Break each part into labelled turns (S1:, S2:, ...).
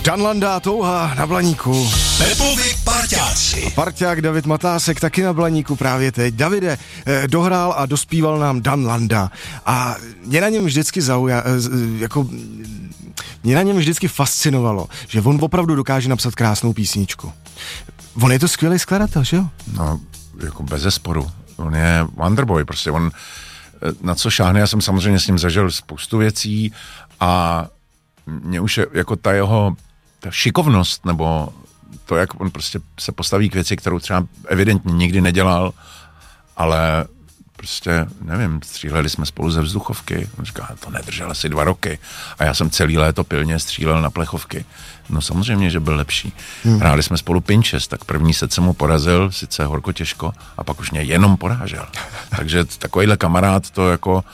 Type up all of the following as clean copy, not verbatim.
S1: Dan Landa, Touha na Blaníku.
S2: Pepovi parťáci.
S1: Parťák David Matásek taky na Blaníku právě teď. Davide, dohrál a dospíval nám Dan Landa a mě na něm vždycky mě na něm vždycky fascinovalo, že on opravdu dokáže napsat krásnou písničku. On je to skvělý skladatel, že jo?
S3: No, jako bezesporu. On je Wonderboy, prostě on na co šáhne, já jsem samozřejmě s ním zažil spoustu věcí a mě už je, jako ta jeho šikovnost, nebo to, jak on prostě se postaví k věci, kterou třeba evidentně nikdy nedělal, ale prostě, nevím, stříleli jsme spolu ze vzduchovky. On říká, to nedržel asi 2 roky. A já jsem celý léto pilně střílel na plechovky. No samozřejmě, že byl lepší. Hráli jsme spolu pinčes, tak první set jsem mu porazil, sice horko těžko, a pak už mě jenom porážel. Takže takovýhle kamarád to jako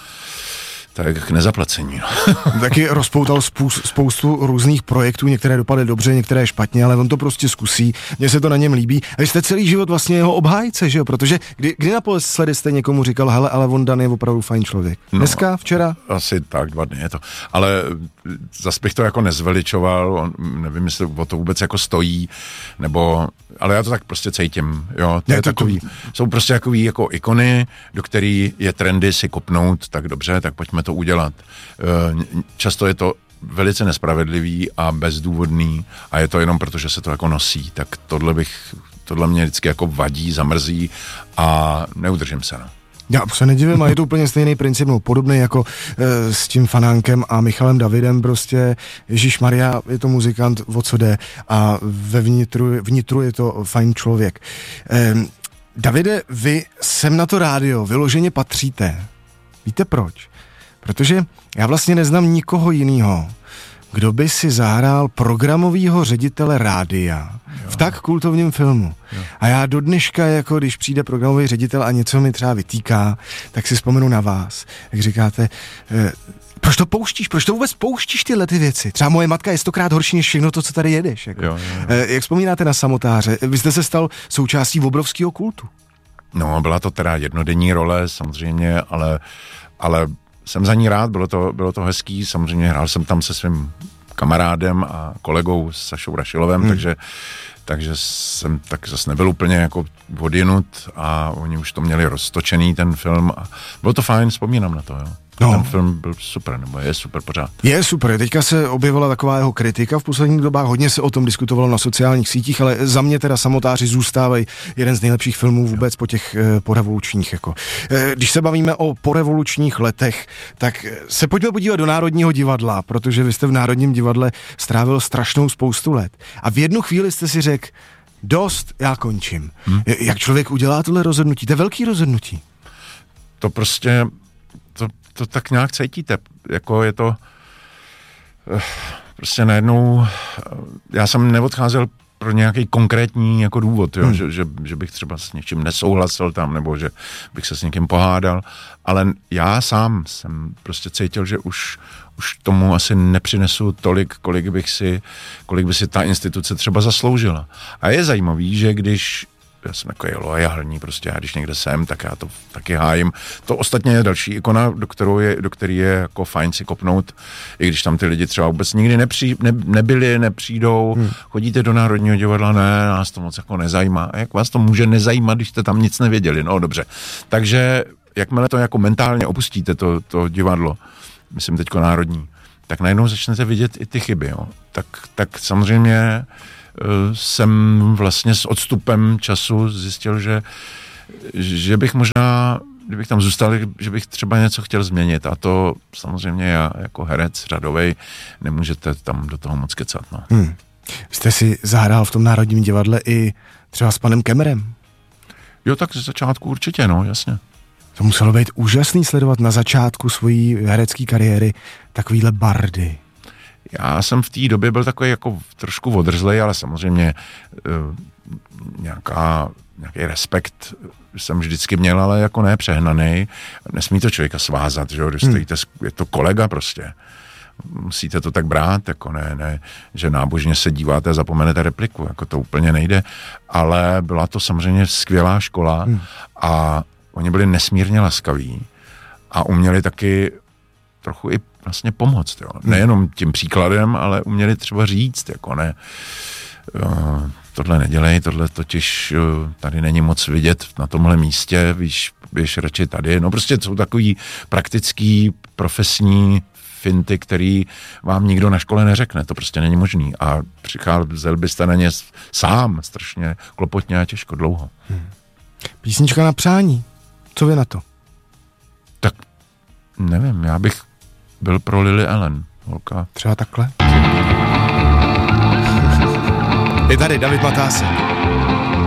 S3: tak k nezaplacení. No.
S1: Taky rozpoutal spoustu různých projektů, některé dopadly dobře, některé špatně, ale on to prostě zkusí, mně se to na něm líbí. A vy jste celý život vlastně jeho obhájce, že jo? Protože kdy naposledy jste někomu říkal, hele, ale on Dan je opravdu fajn člověk. Dneska, včera?
S3: Asi tak, 2 dny je to. Ale zas bych to jako nezveličoval, nevím, jestli o to vůbec jako stojí, nebo, ale já to tak prostě cítím, jo. To je takový, jsou prostě takový jako ikony, do který je trendy si kopnout, tak dobře, tak pojďme to udělat. Často je to velice nespravedlivý a bezdůvodný a je to jenom proto, že se to jako nosí, tak tohle mě vždycky jako vadí, zamrzí a neudržím se, no.
S1: Já se nedivím, a je to úplně stejný princip, no, podobný jako s tím Fanánkem a Michalem Davidem, prostě Ježíšmarja, je to muzikant, o co jde, a vnitru je to fajn člověk. Davide, vy sem na to rádio vyloženě patříte. Víte proč? Protože já vlastně neznám nikoho jiného, kdo by si zahrál programovýho ředitele rádia v tak kultovním filmu. Jo. A já do dneška, jako když přijde programový ředitel a něco mi třeba vytýká, tak si vzpomenu na vás. Jak říkáte, proč to pouštíš? Proč to vůbec pouštíš tyhle ty věci? Třeba moje matka je 100krát horší než všechno to, co tady jedeš. Jako. Jo. Jak vzpomínáte na Samotáře? Vy jste se stal součástí obrovského kultu.
S3: No, byla to teda jednodenní role, samozřejmě, ale jsem za ní rád, bylo to hezký, samozřejmě hrál jsem tam se svým kamarádem a kolegou Sašou Rašilovem, takže jsem tak zase nebyl úplně jako odjinut a oni už to měli roztočený, ten film, a bylo to fajn, vzpomínám na to, jo. No. Ten film byl super, nebo je super pořád.
S1: Je super, teďka se objevila taková jeho kritika v posledních dobách, hodně se o tom diskutovalo na sociálních sítích, ale za mě teda Samotáři zůstávají jeden z nejlepších filmů vůbec po těch porevolučních. Jako. Když se bavíme o porevolučních letech, tak se pojďme podívat do Národního divadla, protože vy jste v Národním divadle strávil strašnou spoustu let. A v jednu chvíli jste si řekl, dost, já končím. Jak člověk udělá tohle rozhodnutí? To je velký rozhodnutí.
S3: To prostě... To tak nějak cítíte, jako je to prostě najednou, já jsem neodcházel pro nějaký konkrétní jako důvod, jo, že bych třeba s něčím nesouhlasil tam, nebo že bych se s někým pohádal, ale já sám jsem prostě cítil, že už tomu asi nepřinesu tolik, kolik by si ta instituce třeba zasloužila. A je zajímavý, že když já jsem jako loajální, prostě já když někde jsem, tak já to taky hájím. To ostatně je další ikona, do který je jako fajn si kopnout, i když tam ty lidi třeba vůbec nikdy nepřijdou, chodíte do Národního divadla, ne, nás to moc jako nezajímá. A jak vás to může nezajímat, když jste tam nic nevěděli? No dobře. Takže jakmile to jako mentálně opustíte, to divadlo, myslím teďko Národní, tak najednou začnete vidět i ty chyby, jo. Tak samozřejmě jsem vlastně s odstupem času zjistil, že bych možná, kdybych tam zůstal, že bych třeba něco chtěl změnit, a to samozřejmě já jako herec řadovej nemůžete tam do toho moc kecat, no.
S1: Jste si zahrál v tom Národním divadle i třeba s panem Kemmerem?
S3: Jo, tak ze začátku určitě, no, jasně.
S1: To muselo být úžasný sledovat na začátku svojí herecké kariéry takovýhle bardy.
S3: Já jsem v té době byl takový jako trošku odrzlej, ale samozřejmě nějaký respekt jsem vždycky měl, ale jako ne přehnaný. Nesmí to člověka svázat, že jo, když stojíte, je to kolega prostě. Musíte to tak brát, jako ne, že nábožně se díváte a zapomenete repliku, jako to úplně nejde, ale byla to samozřejmě skvělá škola a oni byli nesmírně laskaví a uměli taky trochu i vlastně pomoct, jo. Nejenom tím příkladem, ale uměli třeba říct, jako ne, tohle nedělej, tohle totiž tady není moc vidět na tomhle místě, víš radši tady. No prostě jsou takový praktický, profesní finty, který vám nikdo na škole neřekne. To prostě není možný. A přicházel byste na ně sám strašně klopotně a těžko dlouho.
S1: Písnička na přání. Co vy na to?
S3: Tak nevím, já bych byl pro Lily Allen. Holka.
S1: Třeba takhle? Je tady David Matásek.